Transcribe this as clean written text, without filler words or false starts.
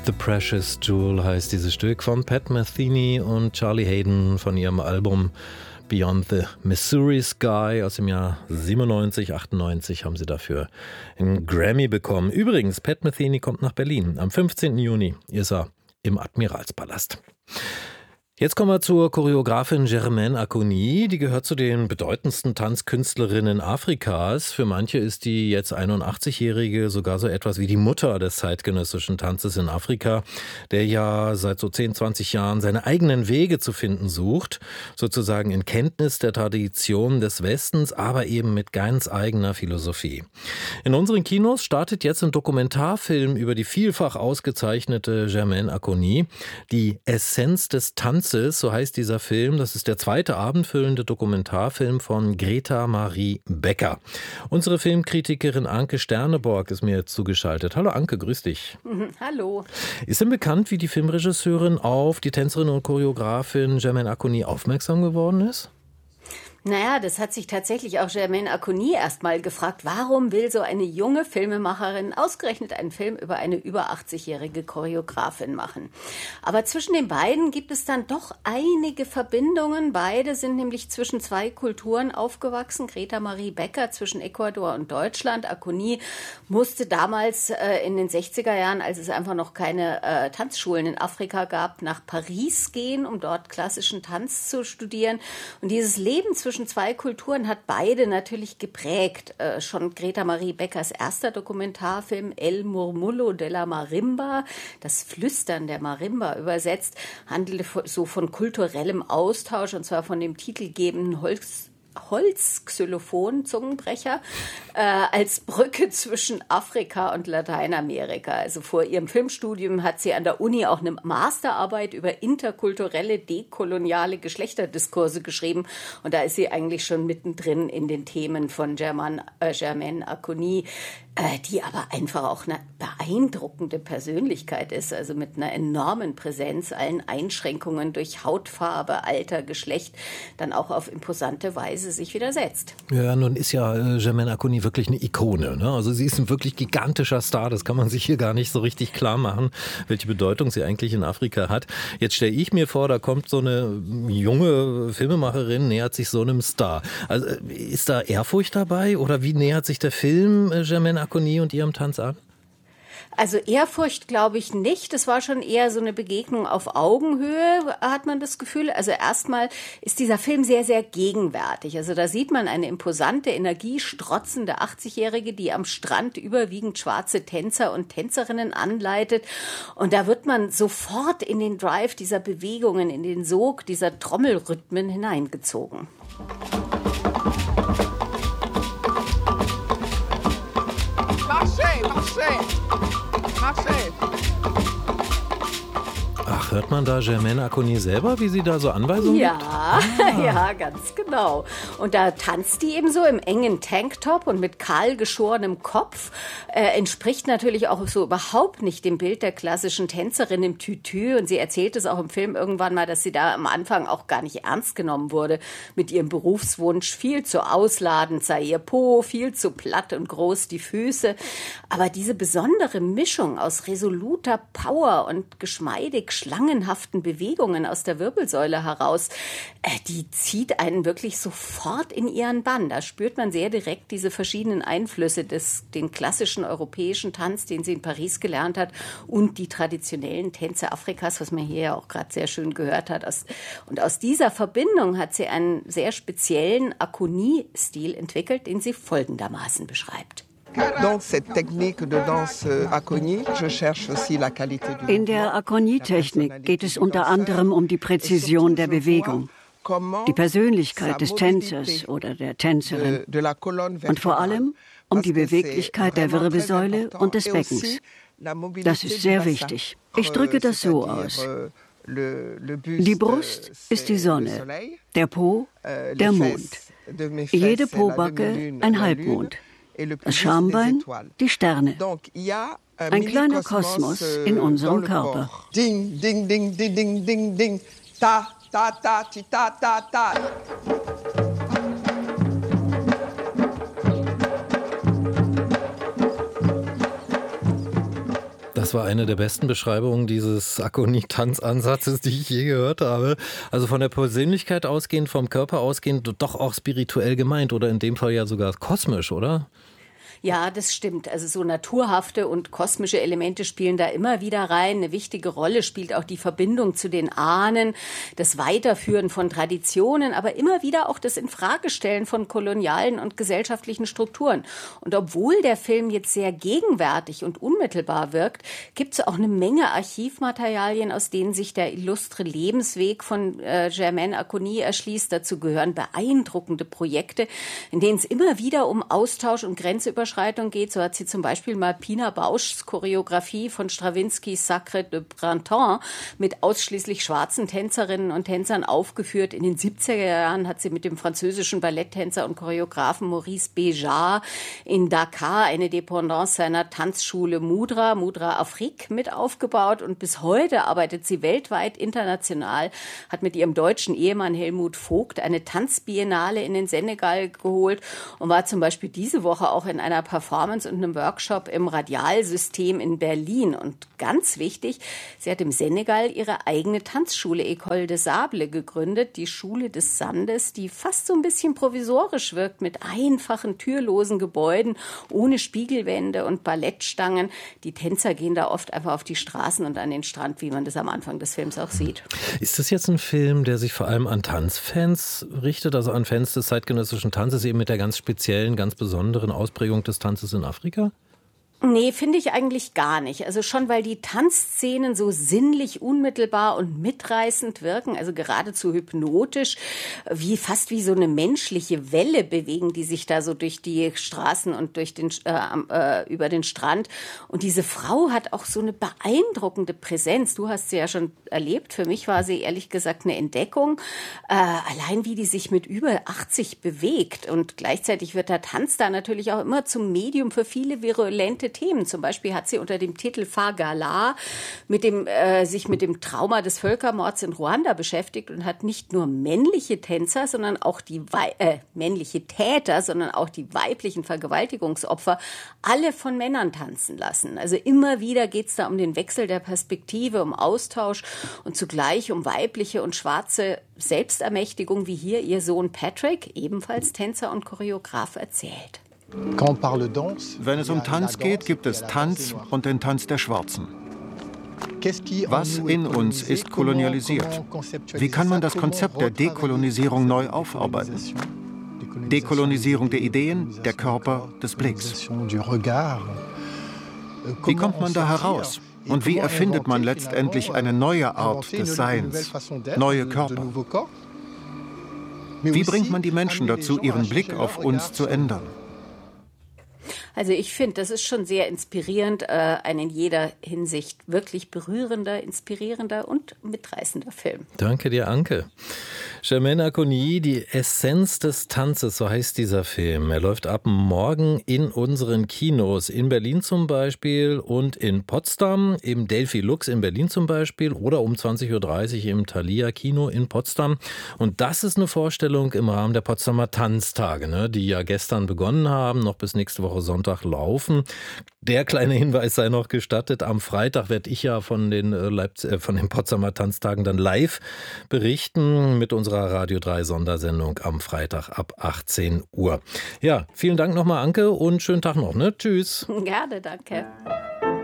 The Precious Jewel heißt dieses Stück von Pat Metheny und Charlie Haden von ihrem Album Beyond the Missouri Sky aus dem Jahr 97, 98 haben sie dafür einen Grammy bekommen. Übrigens, Pat Metheny kommt nach Berlin. Am 15. Juni ist er im Admiralspalast. Jetzt kommen wir zur Choreografin Germaine Acogny. Die gehört zu den bedeutendsten Tanzkünstlerinnen Afrikas. Für manche ist die jetzt 81-Jährige sogar so etwas wie die Mutter des zeitgenössischen Tanzes in Afrika, der ja seit so 10, 20 Jahren seine eigenen Wege zu finden sucht, sozusagen in Kenntnis der Tradition des Westens, aber eben mit ganz eigener Philosophie. In unseren Kinos startet jetzt ein Dokumentarfilm über die vielfach ausgezeichnete Germaine Acogny, die Essenz des Tanzes. So heißt dieser Film. Das ist der zweite abendfüllende Dokumentarfilm von Greta Marie Becker. Unsere Filmkritikerin Anke Sterneborg ist mir jetzt zugeschaltet. Hallo Anke, grüß dich. Hallo. Ist denn bekannt, wie die Filmregisseurin auf die Tänzerin und Choreografin Germaine Acogny aufmerksam geworden ist? Naja, das hat sich tatsächlich auch Germaine Acogny erst mal gefragt, warum will so eine junge Filmemacherin ausgerechnet einen Film über eine über 80-jährige Choreografin machen. Aber zwischen den beiden gibt es dann doch einige Verbindungen. Beide sind nämlich zwischen zwei Kulturen aufgewachsen. Greta Marie Becker zwischen Ecuador und Deutschland. Acogny musste damals in den 60er Jahren, als es einfach noch keine Tanzschulen in Afrika gab, nach Paris gehen, um dort klassischen Tanz zu studieren. Und dieses Leben zwischen zwei Kulturen hat beide natürlich geprägt. Schon Greta Marie Beckers erster Dokumentarfilm El Murmullo de la Marimba, das Flüstern der Marimba übersetzt, handelte so von kulturellem Austausch, und zwar von dem titelgebenden Holzxylophon, Zungenbrecher, als Brücke zwischen Afrika und Lateinamerika. Also vor ihrem Filmstudium hat sie an der Uni auch eine Masterarbeit über interkulturelle, dekoloniale Geschlechterdiskurse geschrieben. Und da ist sie eigentlich schon mittendrin in den Themen von Germaine Acogny, die aber einfach auch eine beeindruckende Persönlichkeit ist, also mit einer enormen Präsenz, allen Einschränkungen durch Hautfarbe, Alter, Geschlecht, dann auch auf imposante Weise sich widersetzt. Ja, nun ist ja Germaine Acogny wirklich eine Ikone, ne? Also sie ist ein wirklich gigantischer Star, das kann man sich hier gar nicht so richtig klar machen, welche Bedeutung sie eigentlich in Afrika hat. Jetzt stelle ich mir vor, da kommt so eine junge Filmemacherin, nähert sich so einem Star. Also ist da Ehrfurcht dabei oder wie nähert sich der Film Germaine Acogny und ihrem Tanz an? Also Ehrfurcht glaube ich nicht. Es war schon eher so eine Begegnung auf Augenhöhe, hat man das Gefühl. Also erstmal ist dieser Film sehr, sehr gegenwärtig. Also da sieht man eine imposante, energiestrotzende 80-Jährige, die am Strand überwiegend schwarze Tänzer und Tänzerinnen anleitet. Und da wird man sofort in den Drive dieser Bewegungen, in den Sog dieser Trommelrhythmen hineingezogen. Ach, hört man da Germaine Acogny selber, wie sie da so Anweisungen gibt? Ja, ganz genau. Und da tanzt die eben so im engen Tanktop und mit kahl geschorenem Kopf. Entspricht natürlich auch so überhaupt nicht dem Bild der klassischen Tänzerin im Tütü. Und sie erzählt es auch im Film irgendwann mal, dass sie da am Anfang auch gar nicht ernst genommen wurde mit ihrem Berufswunsch. Viel zu ausladend sei ihr Po, viel zu platt und groß die Füße. Aber diese besondere Mischung aus resoluter Power und geschmeidig schlangenhaften Bewegungen aus der Wirbelsäule heraus, die zieht einen wirklich sofort in ihren Bann. Da spürt man sehr direkt diese verschiedenen Einflüsse den klassischen europäischen Tanz, den sie in Paris gelernt hat, und die traditionellen Tänze Afrikas, was man hier ja auch gerade sehr schön gehört hat. Und aus dieser Verbindung hat sie einen sehr speziellen Acogny-Stil entwickelt, den sie folgendermaßen beschreibt. In der Acogny-Technik geht es unter anderem um die Präzision der Bewegung, die Persönlichkeit des Tänzers oder der Tänzerin und vor allem um die Beweglichkeit der Wirbelsäule und des Beckens. Das ist sehr wichtig. Ich drücke das so aus. Die Brust ist die Sonne, der Po der Mond, jede Pobacke ein Halbmond. Das Schambein, die Sterne. Ein kleiner Kosmos in unserem Körper. Ding, ding, ding, ding, ding, ding, ding. Ta, ta, ta, ti, ta, ta, ta. Das war eine der besten Beschreibungen dieses Akonie-Tanzansatzes, die ich je gehört habe. Also von der Persönlichkeit ausgehend, vom Körper ausgehend, doch auch spirituell gemeint oder in dem Fall ja sogar kosmisch, oder? Ja, das stimmt. Also so naturhafte und kosmische Elemente spielen da immer wieder rein. Eine wichtige Rolle spielt auch die Verbindung zu den Ahnen, das Weiterführen von Traditionen, aber immer wieder auch das Infragestellen von kolonialen und gesellschaftlichen Strukturen. Und obwohl der Film jetzt sehr gegenwärtig und unmittelbar wirkt, gibt es auch eine Menge Archivmaterialien, aus denen sich der illustre Lebensweg von Germaine Acogny erschließt. Dazu gehören beeindruckende Projekte, in denen es immer wieder um Austausch und Grenzüberschreitung geht. So hat sie zum Beispiel mal Pina Bauschs Choreografie von Strawinskys Sacre de Printemps mit ausschließlich schwarzen Tänzerinnen und Tänzern aufgeführt. In den 70er Jahren hat sie mit dem französischen Balletttänzer und Choreografen Maurice Béjart in Dakar eine Dependance seiner Tanzschule Moudra Afrique mit aufgebaut und bis heute arbeitet sie weltweit international, hat mit ihrem deutschen Ehemann Helmut Vogt eine Tanzbiennale in den Senegal geholt und war zum Beispiel diese Woche auch in einer Performance und einem Workshop im Radialsystem in Berlin. Und ganz wichtig, sie hat im Senegal ihre eigene Tanzschule École des Sables gegründet, die Schule des Sandes, die fast so ein bisschen provisorisch wirkt mit einfachen, türlosen Gebäuden, ohne Spiegelwände und Ballettstangen. Die Tänzer gehen da oft einfach auf die Straßen und an den Strand, wie man das am Anfang des Films auch sieht. Ist das jetzt ein Film, der sich vor allem an Tanzfans richtet, also an Fans des zeitgenössischen Tanzes, eben mit der ganz speziellen, ganz besonderen Ausprägung des Tanzes in Afrika? Nee, finde ich eigentlich gar nicht. Also schon, weil die Tanzszenen so sinnlich, unmittelbar und mitreißend wirken, also geradezu hypnotisch, fast wie so eine menschliche Welle bewegen die sich da so durch die Straßen und durch über den Strand. Und diese Frau hat auch so eine beeindruckende Präsenz. Du hast sie ja schon erlebt. Für mich war sie ehrlich gesagt eine Entdeckung. Allein wie die sich mit über 80 bewegt. Und gleichzeitig wird der Tanz da natürlich auch immer zum Medium für viele virulente Themen. Zum Beispiel hat sie unter dem Titel Fagala sich mit dem Trauma des Völkermords in Ruanda beschäftigt und hat nicht nur männliche Tänzer, sondern auch männliche Täter, sondern auch die weiblichen Vergewaltigungsopfer alle von Männern tanzen lassen. Also immer wieder geht es da um den Wechsel der Perspektive, um Austausch und zugleich um weibliche und schwarze Selbstermächtigung, wie hier ihr Sohn Patrick, ebenfalls Tänzer und Choreograf, erzählt. Wenn es um Tanz geht, gibt es Tanz und den Tanz der Schwarzen. Was in uns ist kolonialisiert? Wie kann man das Konzept der Dekolonisierung neu aufarbeiten? Dekolonisierung der Ideen, der Körper, des Blicks. Wie kommt man da heraus? Und wie erfindet man letztendlich eine neue Art des Seins, neue Körper? Wie bringt man die Menschen dazu, ihren Blick auf uns zu ändern? Also ich finde, das ist schon sehr inspirierend, ein in jeder Hinsicht wirklich berührender, inspirierender und mitreißender Film. Danke dir, Anke. Germaine Acogny, die Essenz des Tanzes, so heißt dieser Film. Er läuft ab morgen in unseren Kinos, in Berlin zum Beispiel und in Potsdam, im Delphi Lux in Berlin zum Beispiel oder um 20.30 Uhr im Thalia Kino in Potsdam. Und das ist eine Vorstellung im Rahmen der Potsdamer Tanztage, ne, die ja gestern begonnen haben, noch bis nächste Woche Sonntag laufen. Der kleine Hinweis sei noch gestattet, am Freitag werde ich ja von den Potsdamer Tanztagen dann live berichten mit unserer Radio 3 Sondersendung am Freitag ab 18 Uhr. Ja, vielen Dank nochmal, Anke, und schönen Tag noch, ne? Tschüss. Gerne, danke.